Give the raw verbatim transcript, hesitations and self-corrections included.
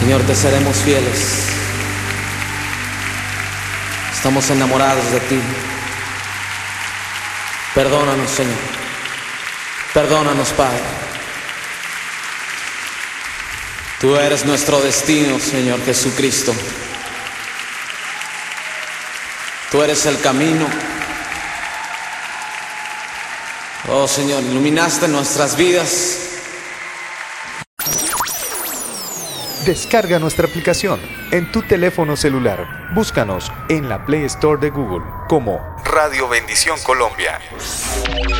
Señor, te seremos fieles. Estamos enamorados de ti. Perdónanos, Señor. Perdónanos, Padre. Tú eres nuestro destino, Señor Jesucristo. Tú eres el camino. Oh, Señor, iluminaste nuestras vidas. Descarga nuestra aplicación en tu teléfono celular. Búscanos en la Play Store de Google como Radio Bendición Colombia.